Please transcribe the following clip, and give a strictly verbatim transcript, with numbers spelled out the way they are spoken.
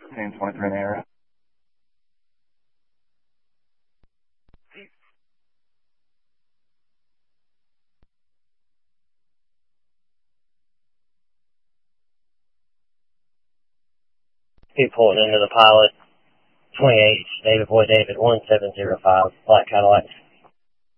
Team twenty-three in the area. Keep pulling into the pilot. twenty-eight, David Boy David, one seven zero five, Black Cadillac.